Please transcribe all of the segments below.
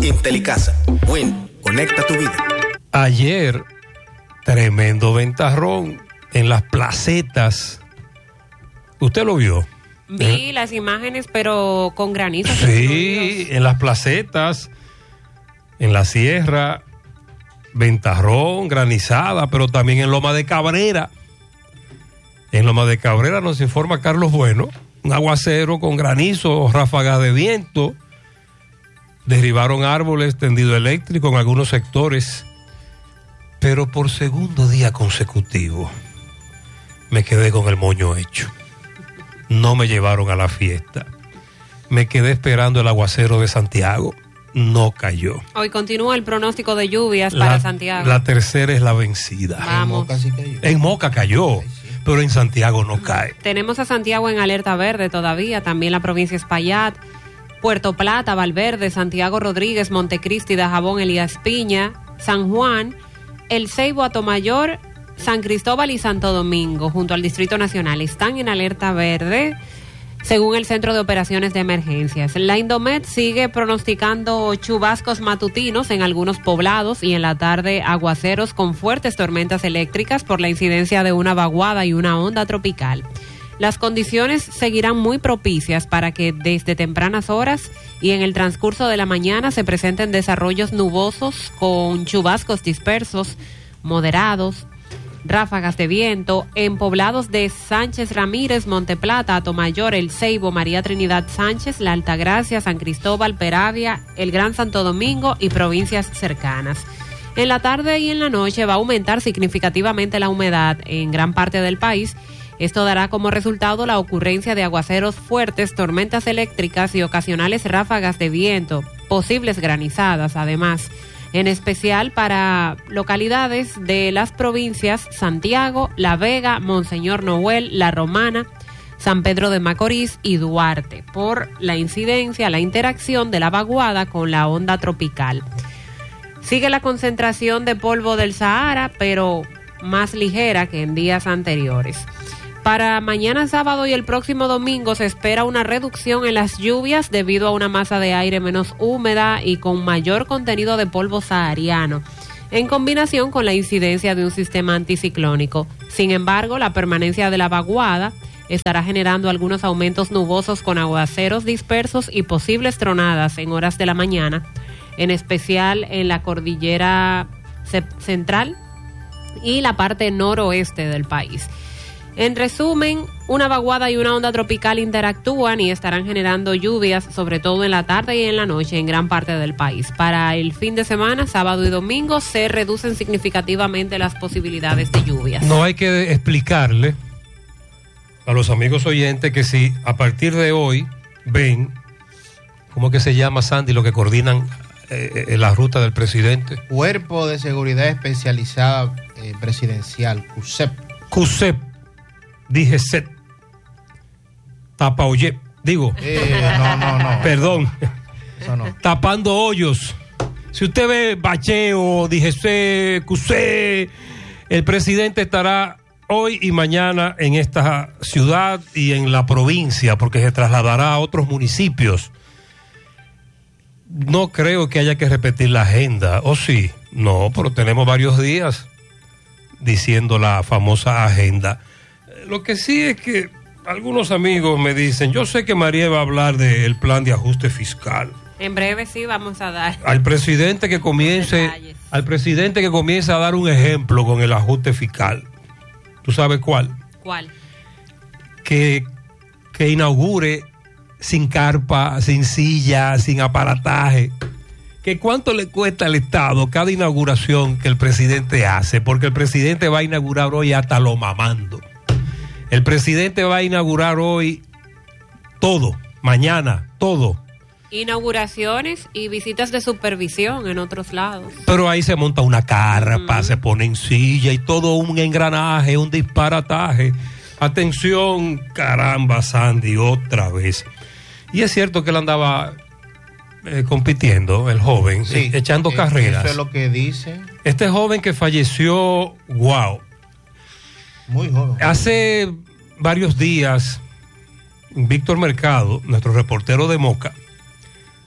Intelicasa. Win. Conecta tu vida. Ayer, tremendo ventarrón en las placetas. ¿Usted lo vio? Vi las imágenes, pero con granizo. Sí, en las placetas, en la sierra, ventarrón, granizada, pero también en Loma de Cabrera. En Loma de Cabrera nos informa Carlos Bueno, un aguacero con granizo, ráfagas de viento, derribaron árboles, tendido eléctrico en algunos sectores, pero por segundo día consecutivo me quedé con el moño hecho. No me llevaron a la fiesta. Me quedé esperando el aguacero de Santiago. No cayó. Hoy continúa el pronóstico de lluvias para Santiago. La tercera es la vencida. Vamos. En Moca sí cayó. En Moca cayó, pero en Santiago no cae. Tenemos a Santiago en alerta verde todavía, también la provincia Espaillat, Puerto Plata, Valverde, Santiago Rodríguez, Montecristi, Dajabón, Elías Piña, San Juan, El Ceibo, Atomayor, San Cristóbal y Santo Domingo, junto al Distrito Nacional, están en alerta verde, según el Centro de Operaciones de Emergencias. La Indomet sigue pronosticando chubascos matutinos en algunos poblados y en la tarde aguaceros con fuertes tormentas eléctricas por la incidencia de una vaguada y una onda tropical. Las condiciones seguirán muy propicias para que desde tempranas horas y en el transcurso de la mañana se presenten desarrollos nubosos con chubascos dispersos, moderados, ráfagas de viento en poblados de Sánchez Ramírez, Monteplata, Atomayor, El Ceibo, María Trinidad Sánchez, La Altagracia, San Cristóbal, Peravia, el Gran Santo Domingo y provincias cercanas. En la tarde y en la noche va a aumentar significativamente la humedad en gran parte del país. Esto dará como resultado la ocurrencia de aguaceros fuertes, tormentas eléctricas y ocasionales ráfagas de viento, posibles granizadas además, en especial para localidades de las provincias Santiago, La Vega, Monseñor Noel, La Romana, San Pedro de Macorís y Duarte, por la incidencia, la interacción de la vaguada con la onda tropical. Sigue la concentración de polvo del Sahara, pero más ligera que en días anteriores. Para mañana sábado y el próximo domingo se espera una reducción en las lluvias debido a una masa de aire menos húmeda y con mayor contenido de polvo sahariano, en combinación con la incidencia de un sistema anticiclónico. Sin embargo, la permanencia de la vaguada estará generando algunos aumentos nubosos con aguaceros dispersos y posibles tronadas en horas de la mañana, en especial en la cordillera central y la parte noroeste del país. En resumen, una vaguada y una onda tropical interactúan y estarán generando lluvias, sobre todo en la tarde y en la noche, en gran parte del país. Para el fin de semana, sábado y domingo, se reducen significativamente las posibilidades de lluvias. No hay que explicarle a los amigos oyentes que si a partir de hoy ven, ¿cómo que se llama, Sandy, lo que coordinan la ruta del presidente? Cuerpo de Seguridad Especializada Presidencial, CUSEP. CUSEP. Dije set. Tapa oye. Digo. No. Perdón. Eso no. Tapando hoyos. Si usted ve bacheo, dije cusé, el presidente estará hoy y mañana en esta ciudad y en la provincia, porque se trasladará a otros municipios. No creo que haya que repetir la agenda. ¿O sí? No, pero tenemos varios días diciendo la famosa agenda. Lo que sí es que algunos amigos me dicen, yo sé que María va a hablar del plan de ajuste fiscal. En breve sí vamos a dar al presidente que comience a dar un ejemplo con el ajuste fiscal. ¿Tú sabes cuál? ¿Cuál? Que inaugure sin carpa, sin silla, sin aparataje. ¿Que cuánto le cuesta al Estado cada inauguración que el presidente hace? Porque el presidente va a inaugurar hoy hasta lo mamando. El presidente va a inaugurar hoy todo, mañana, todo. Inauguraciones y visitas de supervisión en otros lados. Pero ahí se monta una carpa, se pone en silla y todo un engranaje, un disparataje. Atención, caramba, Sandy, otra vez. Y es cierto que él andaba compitiendo, el joven, sí, echando carreras. Eso es lo que dice. Este joven que falleció, wow. Muy joven. Hace varios días, Víctor Mercado, nuestro reportero de Moca,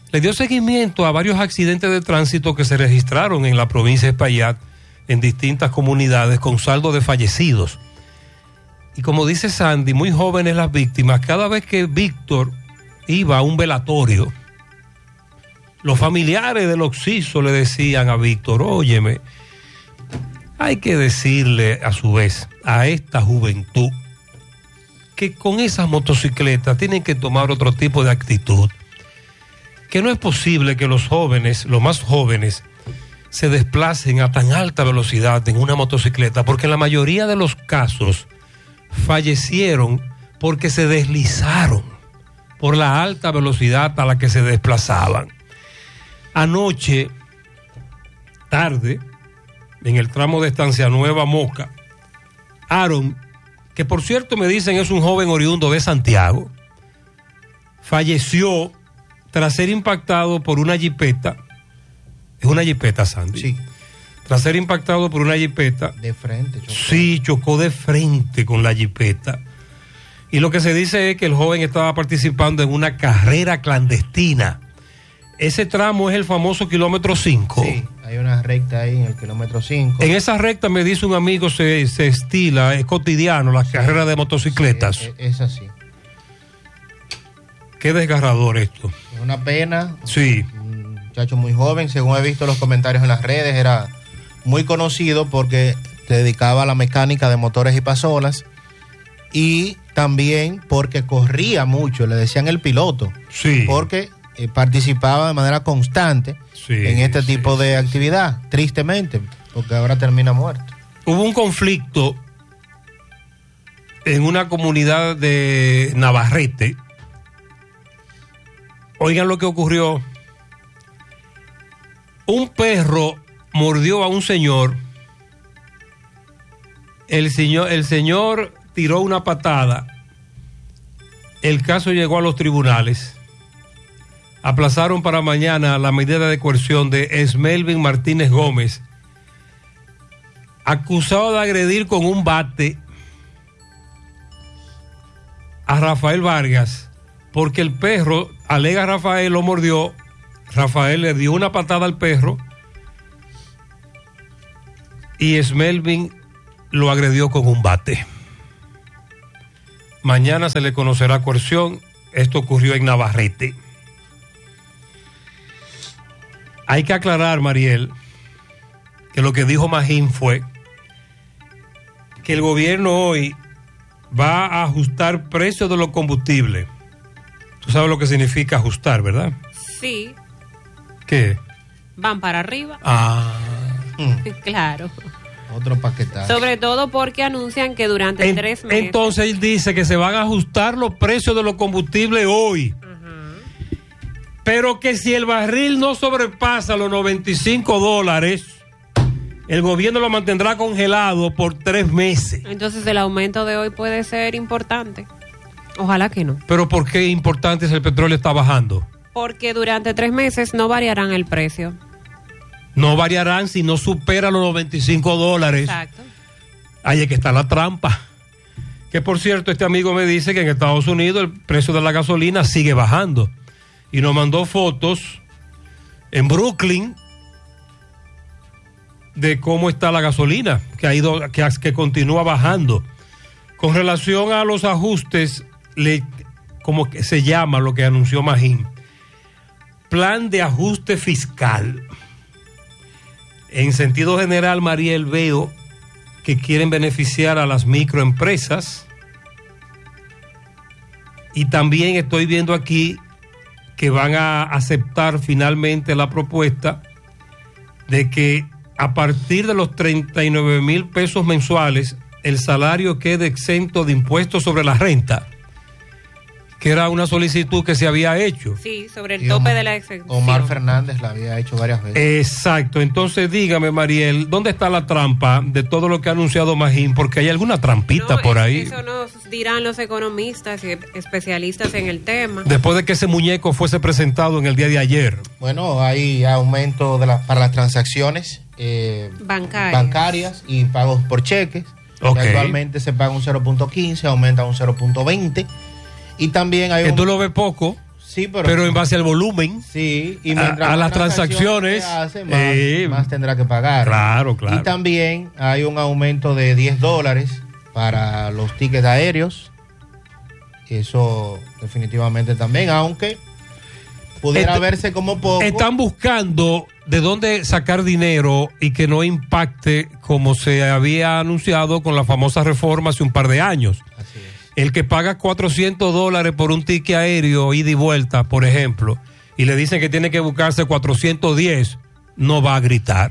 le dio seguimiento a varios accidentes de tránsito que se registraron en la provincia de Espaillat, en distintas comunidades, con saldo de fallecidos. Y como dice Sandy, muy jóvenes las víctimas. Cada vez que Víctor iba a un velatorio, los familiares del occiso le decían a Víctor: óyeme, hay que decirle a su vez a esta juventud que con esas motocicletas tienen que tomar otro tipo de actitud, que no es posible que los jóvenes, los más jóvenes, se desplacen a tan alta velocidad en una motocicleta, porque en la mayoría de los casos fallecieron porque se deslizaron por la alta velocidad a la que se desplazaban. Anoche, tarde, en el tramo de Estancia Nueva Moca, Aaron, que por cierto me dicen es un joven oriundo de Santiago, falleció tras ser impactado por una jipeta. Es una jipeta, Sandy. Sí. Tras ser impactado por una jipeta. De frente. Chocó. Sí, chocó de frente con la jipeta. Y lo que se dice es que el joven estaba participando en una carrera clandestina. Ese tramo es el famoso kilómetro 5. Sí, hay una recta ahí en el kilómetro 5. En esa recta, me dice un amigo, se estila, es cotidiano, las carreras de motocicletas. Sí, es así. Qué desgarrador esto. Es una pena. Sí. Un muchacho muy joven, según he visto los comentarios en las redes, era muy conocido porque se dedicaba a la mecánica de motores y pasolas, y también porque corría mucho, le decían el piloto. Sí. Porque participaba de manera constante en este tipo de actividad, tristemente, porque ahora termina muerto. Hubo un conflicto en una comunidad de Navarrete. Oigan lo que ocurrió. Un perro mordió a un señor. El señor tiró una patada. El caso llegó a los tribunales. Aplazaron para mañana la medida de coerción de Esmelvin Martínez Gómez, acusado de agredir con un bate a Rafael Vargas, porque el perro, alega Rafael, lo mordió. Rafael le dio una patada al perro y Esmelvin lo agredió con un bate. Mañana se le conocerá coerción. Esto ocurrió en Navarrete. Hay que aclarar, Mariel, que lo que dijo Magín fue que el gobierno hoy va a ajustar precios de los combustibles. Tú sabes lo que significa ajustar, ¿verdad? Sí. ¿Qué? Van para arriba. Ah. Claro. Otro paquetazo. Sobre todo porque anuncian que durante 3 meses. Entonces él dice que se van a ajustar los precios de los combustibles hoy. Pero que si el barril no sobrepasa los $95, el gobierno lo mantendrá congelado por 3 meses. Entonces el aumento de hoy puede ser importante. Ojalá que no. Pero ¿por qué importante si el petróleo está bajando? Porque durante 3 meses no variarán el precio. No variarán si no supera los $95. Exacto. Ahí es que está la trampa. Que por cierto, este amigo me dice que en Estados Unidos el precio de la gasolina sigue bajando. Y nos mandó fotos en Brooklyn de cómo está la gasolina, que ha ido, que continúa bajando. Con relación a los ajustes, como que se llama lo que anunció Magín, plan de ajuste fiscal. En sentido general, Mariel, veo que quieren beneficiar a las microempresas, y también estoy viendo aquí que van a aceptar finalmente la propuesta de que a partir de los 39,000 pesos mensuales el salario quede exento de impuestos sobre la renta, que era una solicitud que se había hecho. Sí, sobre el tope de la exención. Omar Fernández la había hecho varias veces. Exacto. Entonces dígame, Mariel, ¿dónde está la trampa de todo lo que ha anunciado Magín? Porque hay alguna trampita por ahí. Eso nos dirán los economistas y especialistas en el tema. Después de que ese muñeco fuese presentado en el día de ayer. Bueno, hay aumento para las transacciones bancarias y pagos por cheques. Okay. Actualmente se paga un 0.15, aumenta a un 0.20. Y también hay ¿Que tú lo ves poco? Sí, pero en base al volumen. Sí, y mientras a las transacciones hace, más tendrá que pagar. Claro. Y también hay un aumento de $10 para los tickets aéreos. Eso definitivamente también, aunque pudiera verse como poco. Están buscando de dónde sacar dinero y que no impacte como se había anunciado con la famosa reforma hace un par de años. Así es. El que paga $400 por un ticket aéreo ida y vuelta, por ejemplo, y le dicen que tiene que buscarse 410, no va a gritar.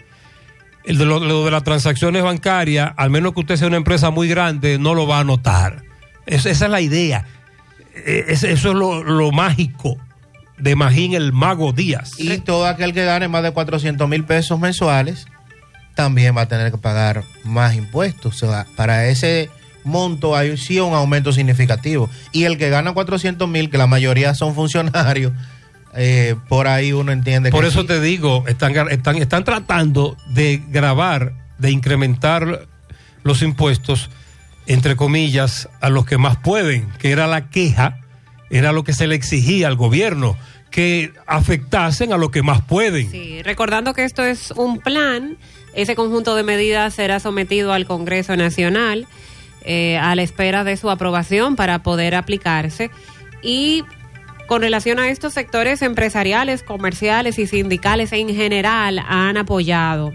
Lo de las transacciones bancarias, al menos que usted sea una empresa muy grande, no lo va a notar. Esa es la idea. Eso es lo mágico de Magín el Mago Díaz. Y todo aquel que gane más de 400,000 pesos mensuales también va a tener que pagar más impuestos. O sea, para ese monto hay sí un aumento significativo. Y el que gana 400,000, que la mayoría son funcionarios, por ahí uno entiende por que eso sí. te digo, están tratando de gravar, de incrementar los impuestos, entre comillas, a los que más pueden, que era la queja, era lo que se le exigía al gobierno, que afectasen a los que más pueden. Sí, recordando que esto es un plan, ese conjunto de medidas será sometido al Congreso Nacional a la espera de su aprobación para poder aplicarse. Y con relación a estos sectores empresariales, comerciales y sindicales en general han apoyado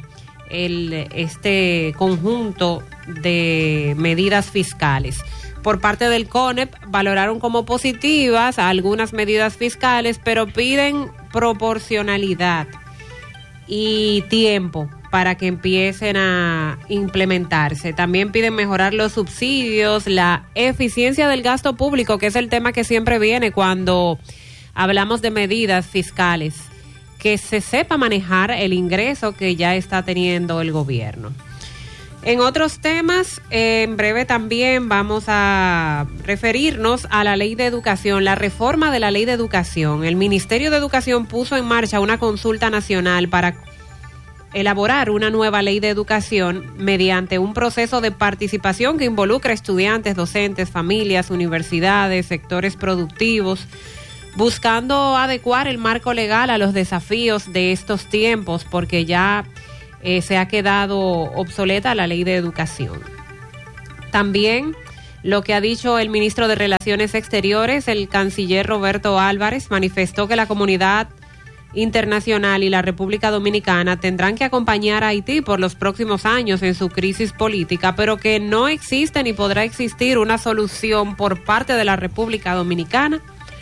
este conjunto de medidas fiscales. Por parte del CONEP valoraron como positivas algunas medidas fiscales, pero piden proporcionalidad y tiempo para que empiecen a implementarse. También piden mejorar los subsidios, la eficiencia del gasto público, que es el tema que siempre viene cuando hablamos de medidas fiscales, que se sepa manejar el ingreso que ya está teniendo el gobierno. En otros temas, en breve también vamos a referirnos a la ley de educación, la reforma de la ley de educación. El Ministerio de Educación puso en marcha una consulta nacional para elaborar una nueva ley de educación mediante un proceso de participación que involucra estudiantes, docentes, familias, universidades, sectores productivos, buscando adecuar el marco legal a los desafíos de estos tiempos, porque ya se ha quedado obsoleta la ley de educación. También lo que ha dicho el ministro de Relaciones Exteriores, el canciller Roberto Álvarez, manifestó que la comunidad internacional y la República Dominicana tendrán que acompañar a Haití por los próximos años en su crisis política, pero que no existe ni podrá existir una solución por parte de la República Dominicana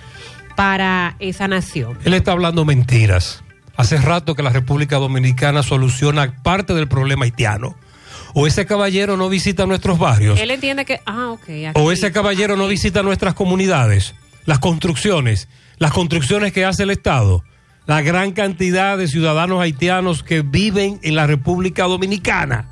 para esa nación. Él está hablando mentiras. Hace rato que la República Dominicana soluciona parte del problema haitiano. O ese caballero no visita nuestros barrios. Él entiende que... O ese caballero no visita nuestras comunidades, las construcciones que hace el Estado. La gran cantidad de ciudadanos haitianos que viven en la República Dominicana.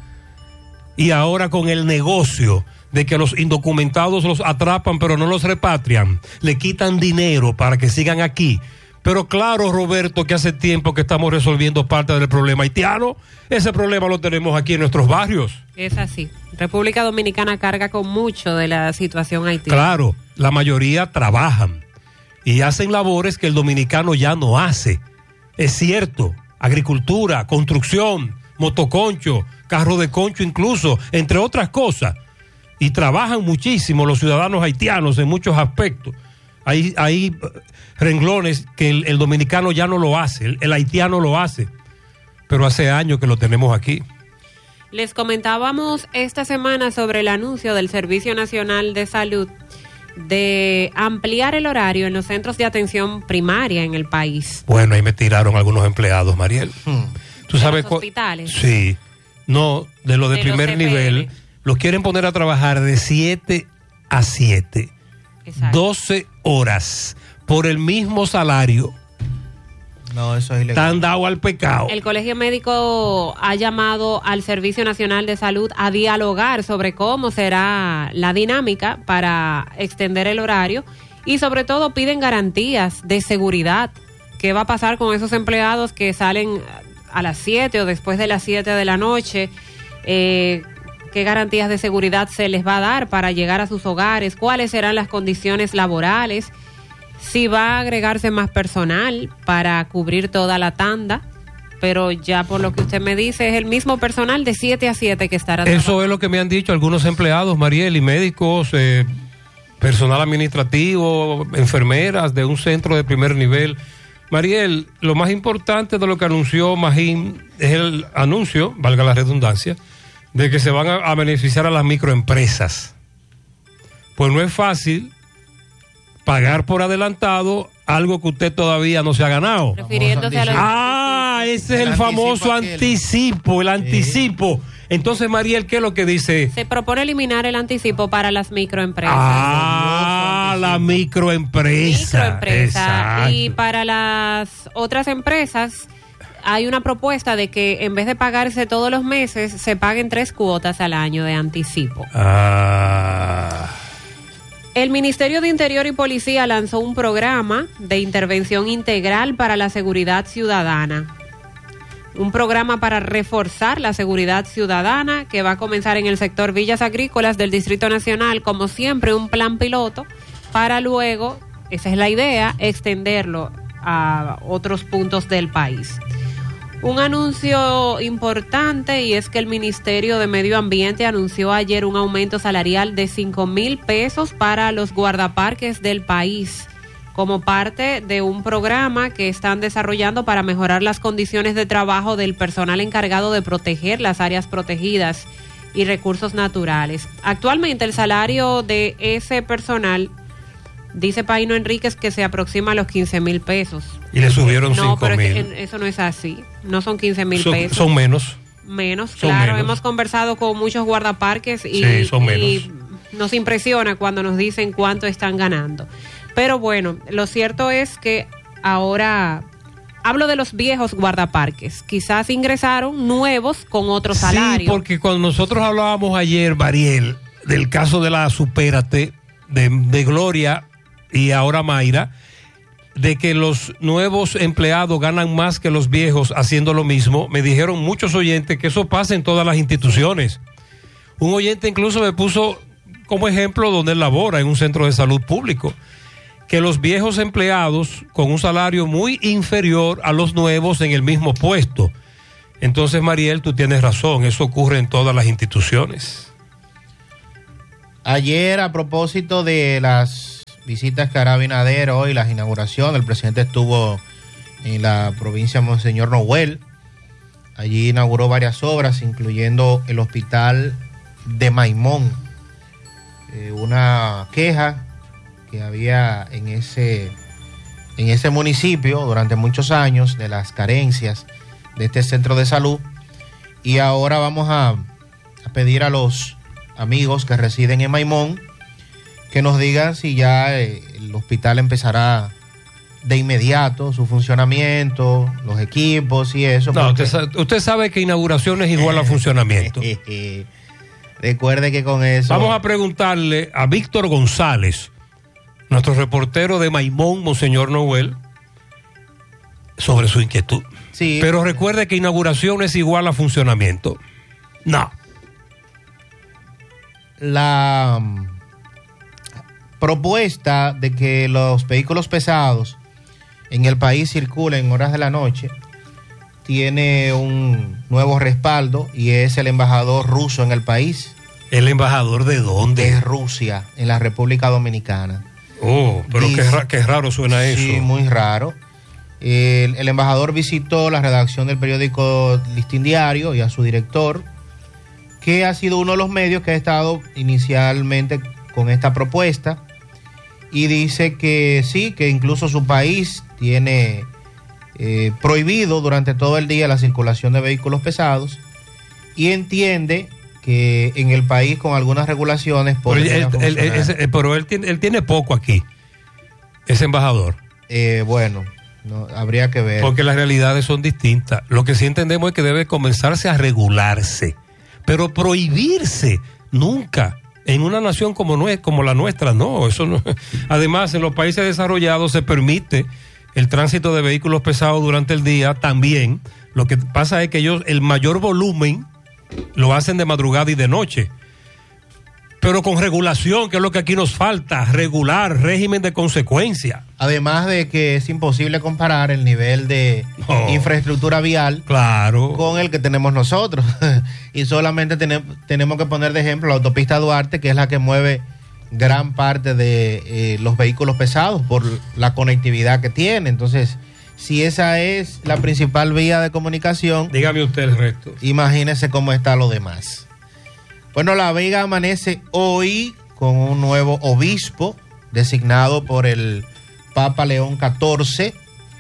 Y ahora con el negocio de que los indocumentados los atrapan pero no los repatrian, le quitan dinero para que sigan aquí. Pero claro, Roberto, que hace tiempo que estamos resolviendo parte del problema haitiano. Ese problema lo tenemos aquí en nuestros barrios. Es así. República Dominicana carga con mucho de la situación haitiana. Claro, la mayoría trabajan y hacen labores que el dominicano ya no hace. Es cierto, agricultura, construcción, motoconcho, carro de concho incluso, entre otras cosas. Y trabajan muchísimo los ciudadanos haitianos en muchos aspectos. Hay renglones que el dominicano ya no lo hace, el haitiano lo hace, pero hace años que lo tenemos aquí. Les comentábamos esta semana sobre el anuncio del Servicio Nacional de Salud de ampliar el horario en los centros de atención primaria en el país. Bueno, ahí me tiraron algunos empleados, Mariel. ¿Tú sabes los hospitales? Sí, no, de lo de primer nivel, los quieren poner a trabajar de 7 a 7. Exacto. 12 horas por el mismo salario. No, eso es ilegal. Están dados al pecado. El Colegio Médico ha llamado al Servicio Nacional de Salud a dialogar sobre cómo será la dinámica para extender el horario y sobre todo piden garantías de seguridad. ¿Qué va a pasar con esos empleados que salen a las 7 o después de las 7 de la noche? ¿Qué garantías de seguridad se les va a dar para llegar a sus hogares? ¿Cuáles serán las condiciones laborales? si va a agregarse más personal para cubrir toda la tanda, pero ya por lo que usted me dice es el mismo personal de 7 a 7 que estará trabajando. Eso es lo que me han dicho algunos empleados, Mariel, y médicos, personal administrativo, enfermeras de un centro de primer nivel. Mariel, lo más importante de lo que anunció Magín es el anuncio, valga la redundancia, de que se van a beneficiar a las microempresas. Pues no es fácil pagar por adelantado algo que usted todavía no se ha ganado. Refiriéndose a los Ese es el famoso anticipo, el anticipo. Entonces, Mariel, ¿qué es lo que dice? Se propone eliminar el anticipo para las microempresas. La microempresa. Exacto. Y para las otras empresas hay una propuesta de que en vez de pagarse todos los meses, se paguen 3 cuotas al año de anticipo. El Ministerio de Interior y Policía lanzó un programa de intervención integral para la seguridad ciudadana. Un programa para reforzar la seguridad ciudadana que va a comenzar en el sector Villas Agrícolas del Distrito Nacional, como siempre un plan piloto, para luego, esa es la idea, extenderlo a otros puntos del país. Un anuncio importante, y es que el Ministerio de Medio Ambiente anunció ayer un aumento salarial de 5,000 pesos para los guardaparques del país, como parte de un programa que están desarrollando para mejorar las condiciones de trabajo del personal encargado de proteger las áreas protegidas y recursos naturales. Actualmente el salario de ese personal, dice Paino Enríquez, que se aproxima a los 15,000 pesos. Y le subieron 5,000. No, pero es que eso no es así. No son 15,000 pesos. Son menos. Menos, Son claro. menos. Hemos conversado con muchos guardaparques Sí, son menos. y nos impresiona cuando nos dicen cuánto están ganando. Pero bueno, lo cierto es que ahora hablo de los viejos guardaparques. Quizás ingresaron nuevos con otro salario. Sí, porque cuando nosotros hablábamos ayer, Mariel, del caso de la Supérate, de Gloria y ahora Mayra, de que los nuevos empleados ganan más que los viejos haciendo lo mismo, me dijeron muchos oyentes que eso pasa en todas las instituciones. Un oyente incluso me puso como ejemplo donde él labora, en un centro de salud público, que los viejos empleados con un salario muy inferior a los nuevos en el mismo puesto. Entonces, Mariel, tú tienes razón, eso ocurre en todas las instituciones. Ayer, a propósito de las visitas que hará Abinader hoy, las inauguraciones, el presidente estuvo en la provincia de Monseñor Noel. Allí inauguró varias obras, incluyendo el hospital de Maimón. Una queja que había en ese municipio durante muchos años de las carencias de este centro de salud. Y ahora vamos a pedir a los amigos que residen en Maimón que nos digan si ya el hospital empezará de inmediato su funcionamiento, los equipos y eso. No, porque... usted sabe que inauguración es igual a funcionamiento. Recuerde que con eso... Vamos a preguntarle a Víctor González, nuestro reportero de Maimón, Monseñor Noel, sobre su inquietud. Sí. Pero recuerde que inauguración es igual a funcionamiento. No. La propuesta de que los vehículos pesados en el país circulen en horas de la noche tiene un nuevo respaldo, y es el embajador ruso en el país. ¿El embajador de dónde? De Rusia, en la República Dominicana. Oh, pero qué raro suena eso. Sí, muy raro. El embajador visitó la redacción del periódico Listín Diario y a su director, que ha sido uno de los medios que ha estado inicialmente con esta propuesta, y dice que sí, que incluso su país tiene prohibido durante todo el día la circulación de vehículos pesados, y entiende que en el país con algunas regulaciones... Pero él tiene poco aquí, ese embajador. Bueno, no, habría que ver. Porque las realidades son distintas. Lo que sí entendemos es que debe comenzarse a regularse, pero prohibirse nunca. En una nación como la nuestra, no, eso no. Además, en los países desarrollados se permite el tránsito de vehículos pesados durante el día también. Lo que pasa es que ellos, el mayor volumen, lo hacen de madrugada y de noche. Pero con regulación, que es lo que aquí nos falta, regular, régimen de consecuencia. Además de que es imposible comparar el nivel de infraestructura vial con el que tenemos nosotros. Y solamente tenemos que poner de ejemplo la autopista Duarte, que es la que mueve gran parte de los vehículos pesados por la conectividad que tiene. Entonces, si esa es la principal vía de comunicación, dígame usted el resto. Imagínese cómo está lo demás. Bueno, La Vega amanece hoy con un nuevo obispo designado por el Papa León XIV.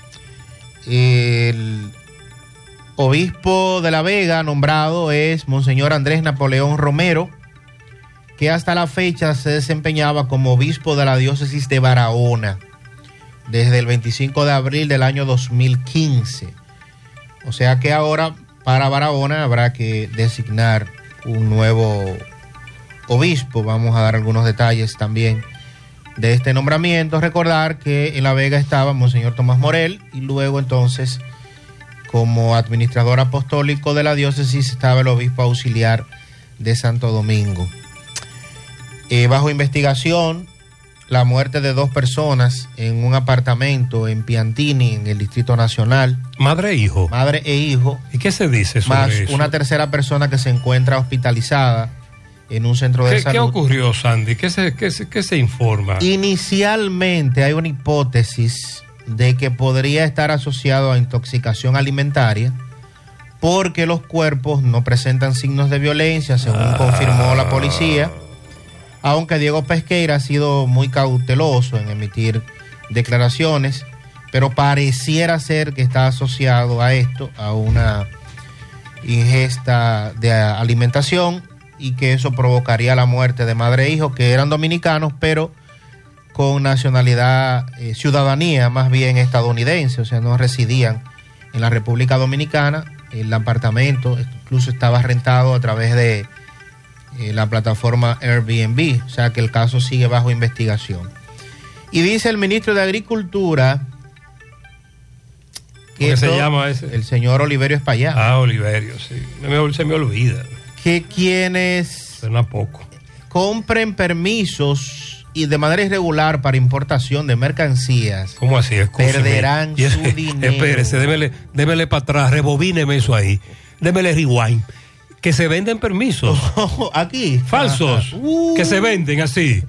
El obispo de La Vega nombrado es Monseñor Andrés Napoleón Romero, que hasta la fecha se desempeñaba como obispo de la diócesis de Barahona desde el 25 de abril del año 2015. O sea que ahora para Barahona habrá que designar un nuevo obispo. Vamos a dar algunos detalles también de este nombramiento. Recordar que en La Vega estaba Monseñor Tomás Morel y luego entonces como administrador apostólico de la diócesis estaba el obispo auxiliar de Santo Domingo. Bajo investigación la muerte de 2 personas en un apartamento en Piantini, en el Distrito Nacional. Madre e hijo. Madre e hijo. ¿Y qué se dice sobre más eso? Una tercera persona que se encuentra hospitalizada en un centro de salud. ¿Qué ocurrió, Sandy? ¿Qué se informa? Inicialmente hay una hipótesis de que podría estar asociado a intoxicación alimentaria porque los cuerpos no presentan signos de violencia, según confirmó la policía. Aunque Diego Pesqueira ha sido muy cauteloso en emitir declaraciones, pero pareciera ser que está asociado a esto, a una ingesta de alimentación, y que eso provocaría la muerte de madre e hijo, que eran dominicanos, pero con nacionalidad, ciudadanía más bien estadounidense, o sea, no residían en la República Dominicana. El apartamento incluso estaba rentado a través de la plataforma Airbnb, o sea que el caso sigue bajo investigación. Y dice el ministro de Agricultura ¿Qué se llama ese? El señor Oliverio Espaillá. Oliverio, sí. Se me olvida. Que quienes suena poco compren permisos y de manera irregular para importación de mercancías, ¿cómo así? Perderán su dinero. Espérese, démele para atrás, rebobíneme eso ahí, démele rewind. Que se venden permisos. Aquí. Falsos. Que se venden así.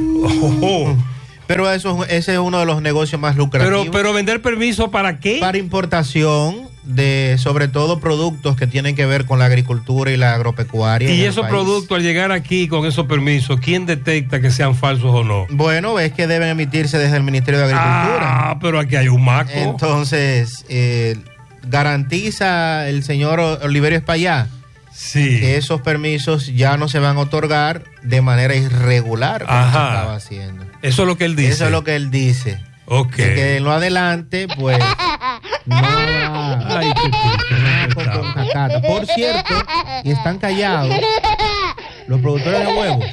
Pero ese es uno de los negocios más lucrativos. Pero vender permiso ¿para qué? Para importación de, sobre todo, productos que tienen que ver con la agricultura y la agropecuaria. Y esos productos, al llegar aquí con esos permisos, ¿quién detecta que sean falsos o no? Bueno, es que deben emitirse desde el Ministerio de Agricultura. Pero aquí hay un maco. Entonces, garantiza el señor Oliverio Espaillá, sí, que esos permisos ya no se van a otorgar de manera irregular como se estaba haciendo. Eso es lo que él dice. Eso es lo que él dice. Ok. Que en lo adelante, pues, no habrá con cacata. Por cierto, y están callados, los productores de huevos.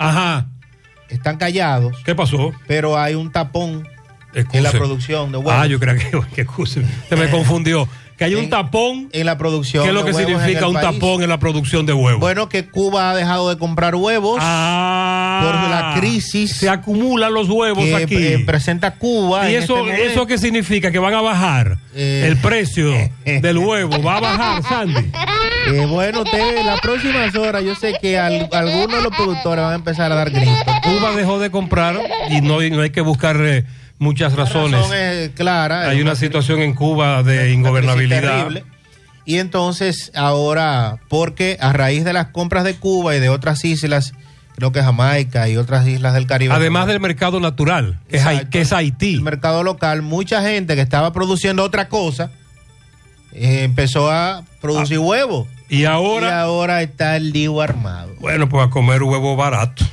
Están callados. ¿Qué pasó? Pero hay un tapón en la producción de huevos. Yo creo que se me confundió. Que hay un tapón en la producción. ¿Qué es lo que significa un tapón en la producción de huevos? Bueno, que Cuba ha dejado de comprar huevos por la crisis. Se acumulan los huevos que aquí. Presenta Cuba. ¿Y eso qué significa? Que van a bajar el precio del huevo. ¿Va a bajar, Sandy? Bueno, las próximas horas yo sé que algunos de los productores van a empezar a dar gritos. Cuba dejó de comprar y no hay que buscar muchas razones. La razón es clara. Hay una situación en Cuba de ingobernabilidad. Terrible. Y entonces ahora, porque a raíz de las compras de Cuba y de otras islas, creo que Jamaica y otras islas del Caribe. Además del mercado natural, que es Haití. El mercado local, mucha gente que estaba produciendo otra cosa, empezó a producir huevos. Y ahora está el lío armado. Bueno, pues a comer huevo barato.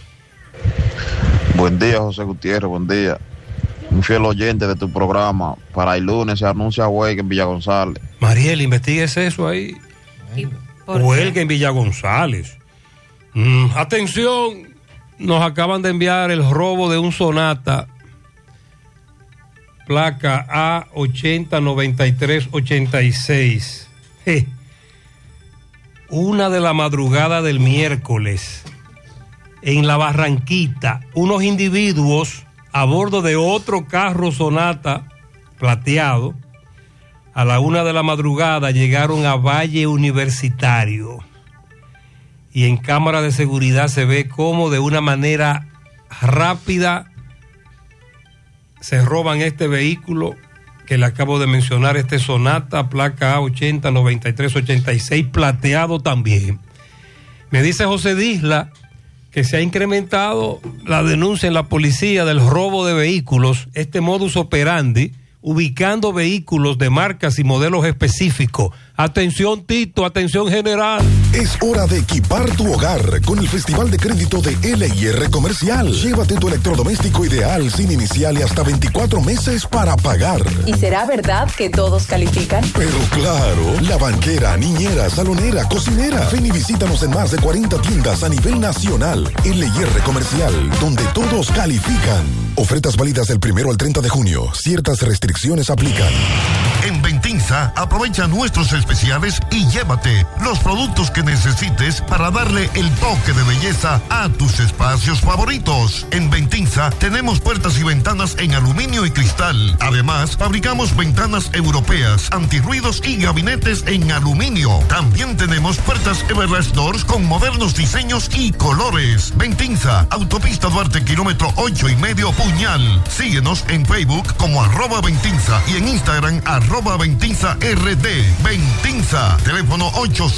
Buen día, José Gutiérrez, buen día. Un fiel oyente de tu programa. Para el lunes se anuncia huelga en Villa González. Mariel, investigues eso ahí. Huelga en Villa González. Atención, nos acaban de enviar el robo de un Sonata, placa A809386. 1 de la madrugada del miércoles, en la Barranquita, unos individuos a bordo de otro carro Sonata plateado. A la 1 de la madrugada llegaron a Valle Universitario y en cámara de seguridad se ve cómo de una manera rápida se roban este vehículo que le acabo de mencionar, este Sonata, placa A80 9386, plateado también. Me dice José Disla que se ha incrementado la denuncia en la policía del robo de vehículos, este modus operandi, ubicando vehículos de marcas y modelos específicos. Atención Tito, atención general. Es hora de equipar tu hogar con el Festival de Crédito de LIR Comercial. Llévate tu electrodoméstico ideal sin inicial y hasta 24 meses para pagar. ¿Y será verdad que todos califican? Pero claro, la banquera, niñera, salonera, cocinera. Ven y visítanos en más de 40 tiendas a nivel nacional. LIR Comercial, donde todos califican. Ofertas válidas del 1 al 30 de junio. Ciertas restricciones aplican. En Ventinza, aprovecha nuestros especiales y llévate los productos que necesites para darle el toque de belleza a tus espacios favoritos. En Ventinza tenemos puertas y ventanas en aluminio y cristal. Además, fabricamos ventanas europeas, antirruidos y gabinetes en aluminio. También tenemos puertas Everlast Doors con modernos diseños y colores. Ventinza, Autopista Duarte, kilómetro 8,5, Puñal. Síguenos en Facebook como @Ventinza y en Instagram @VentinzaRD. Ventinza, teléfono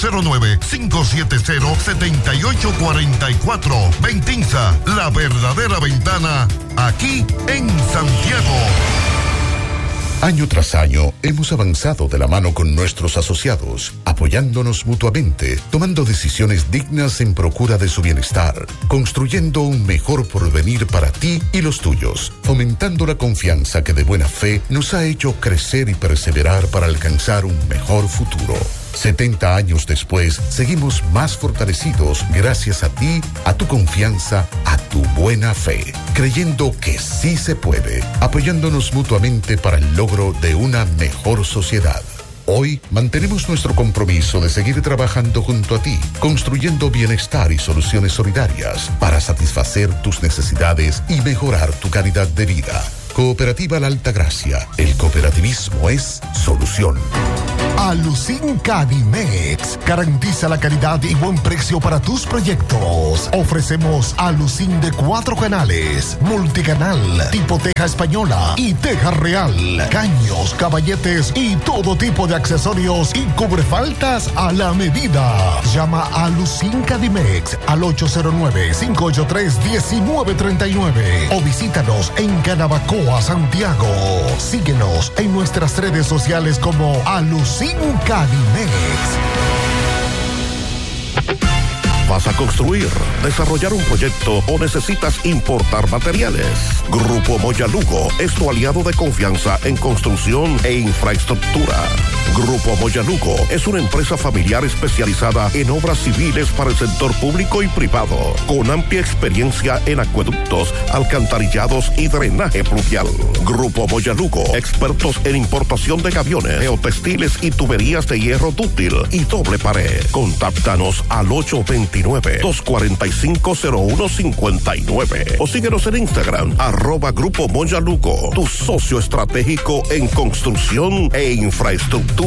809-570-7844. Ventinza, la verdadera ventana, aquí en Santiago. Año tras año hemos avanzado de la mano con nuestros asociados, apoyándonos mutuamente, tomando decisiones dignas en procura de su bienestar, construyendo un mejor porvenir para ti y los tuyos, fomentando la confianza que de buena fe nos ha hecho crecer y perseverar para alcanzar un mejor futuro. 70 años después, seguimos más fortalecidos gracias a ti, a tu confianza, a tu buena fe, creyendo que sí se puede, apoyándonos mutuamente para el logro de una mejor sociedad. Hoy mantenemos nuestro compromiso de seguir trabajando junto a ti, construyendo bienestar y soluciones solidarias para satisfacer tus necesidades y mejorar tu calidad de vida. Cooperativa La Altagracia. El cooperativismo es solución. Alucin Cadimex garantiza la calidad y buen precio para tus proyectos. Ofrecemos alucin de 4 canales, multicanal, tipo teja española y teja real, caños, caballetes y todo tipo de accesorios y cubrefaltas a la medida. Llama a Alucin Cadimex al 809-583-1939 o visítanos en Canabacoa, Santiago. Síguenos en nuestras redes sociales como Alucin Cadimex. ¿Vas a construir, desarrollar un proyecto o necesitas importar materiales? Grupo Moya Lugo es tu aliado de confianza en construcción e infraestructura. Grupo Moya Lugo es una empresa familiar especializada en obras civiles para el sector público y privado, con amplia experiencia en acueductos, alcantarillados y drenaje pluvial. Grupo Moya Lugo, expertos en importación de gaviones, geotextiles y tuberías de hierro dúctil y doble pared. Contáctanos al 829-245-0159 o síguenos en Instagram @Grupo Moya Lugo, tu socio estratégico en construcción e infraestructura.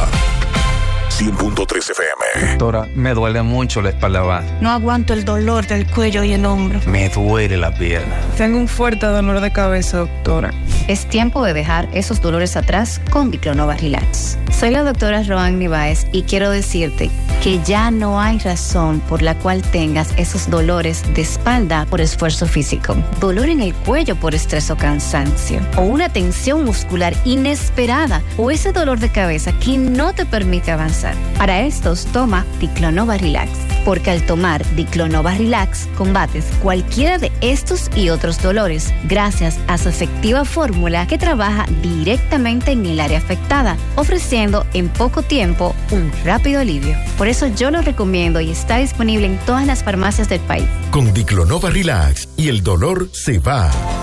100.3 FM. Doctora, me duele mucho la espalda baja. No aguanto el dolor del cuello y el hombro. Me duele la pierna. Tengo un fuerte dolor de cabeza, doctora. Es tiempo de dejar esos dolores atrás con Diclonova Relax. Soy la doctora Roanny Báez y quiero decirte que ya no hay razón por la cual tengas esos dolores de espalda por esfuerzo físico, dolor en el cuello por estrés o cansancio, o una tensión muscular inesperada, o ese dolor de cabeza que no te permite avanzar. Para estos, toma Diclonova Relax, porque al tomar Diclonova Relax combates cualquiera de estos y otros dolores gracias a su efectiva fórmula que trabaja directamente en el área afectada, ofreciendo en poco tiempo un rápido alivio. Por eso yo lo recomiendo y está disponible en todas las farmacias del país. Con Diclonova Relax y el dolor se va.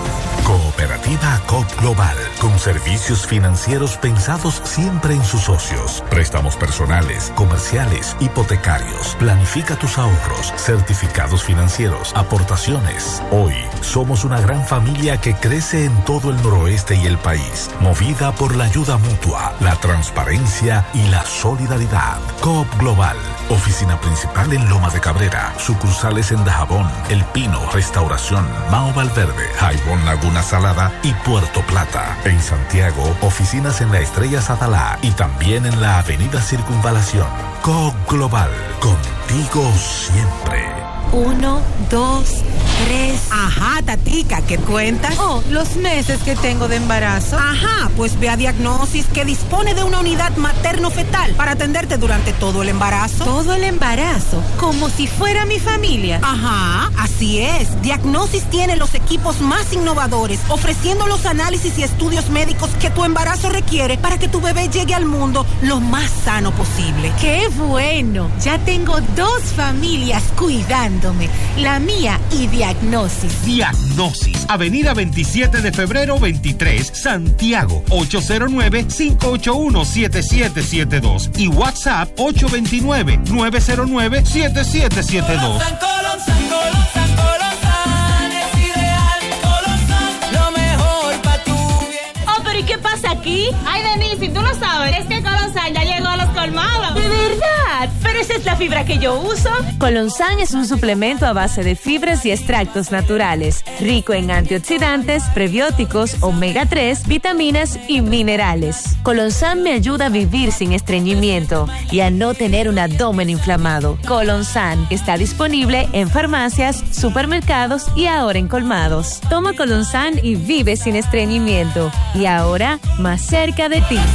Cooperativa COP Global, con servicios financieros pensados siempre en sus socios. Préstamos personales, comerciales, hipotecarios. Planifica tus ahorros, certificados financieros, aportaciones. Hoy somos una gran familia que crece en todo el noroeste y el país, movida por la ayuda mutua, la transparencia y la solidaridad. COP Global, oficina principal en Loma de Cabrera, sucursales en Dajabón, El Pino, Restauración, Mao Valverde, Jaibón Laguna Salada y Puerto Plata. En Santiago, oficinas en la Estrella Sadalá y también en la Avenida Circunvalación. COP Global, contigo siempre. 1, 2, 3. Ajá, tatica, ¿qué cuentas? Oh, los meses que tengo de embarazo. Ajá, pues ve a Diagnosis, que dispone de una unidad materno-fetal para atenderte durante todo el embarazo. ¿Todo el embarazo? Como si fuera mi familia. Ajá, así es. Diagnosis tiene los equipos más innovadores, ofreciendo los análisis y estudios médicos que tu embarazo requiere para que tu bebé llegue al mundo lo más sano posible. ¡Qué bueno! Ya tengo 2 familias cuidando. La mía y Diagnosis. Diagnosis, Avenida 27 de febrero 23, Santiago, 809-581-7772 y WhatsApp 829-909-7772. ¿Y qué pasa aquí? Ay, Denise, si tú lo sabes, es que Colonsan ya llegó a los colmados. ¿De verdad? Pero esa es la fibra que yo uso. Colonsan es un suplemento a base de fibras y extractos naturales, rico en antioxidantes, prebióticos, omega 3, vitaminas y minerales. Colonsan me ayuda a vivir sin estreñimiento y a no tener un abdomen inflamado. Colonsan está disponible en farmacias, supermercados y ahora en colmados. Toma Colonsan y vive sin estreñimiento. Y ahora, más cerca de ti.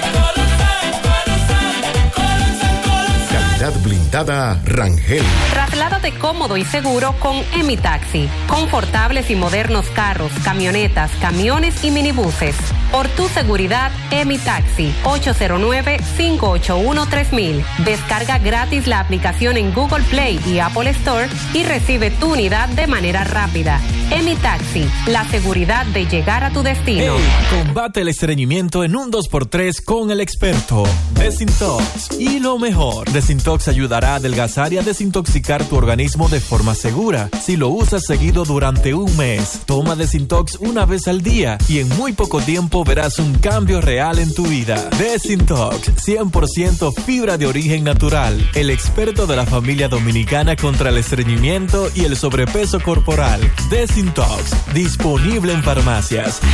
Calidad blindada Rangel. Trasládate cómodo y seguro con Emi Taxi. Confortables y modernos carros, camionetas, camiones y minibuses. Por tu seguridad, Emi Taxi. 809-581-3000. Descarga gratis la aplicación en Google Play y Apple Store y recibe tu unidad de manera rápida. Emi Taxi, la seguridad de llegar a tu destino. Hey, combate el estreñimiento en un 2x3 con el experto Desintox. Y lo mejor, Desintox ayudará a adelgazar y a desintoxicar tu organismo de forma segura. Si lo usas seguido durante un mes, toma Desintox una vez al día y en muy poco tiempo verás un cambio real en tu vida. Desintox, 100% fibra de origen natural. El experto de la familia dominicana contra el estreñimiento y el sobrepeso corporal. Desintox, disponible en farmacias.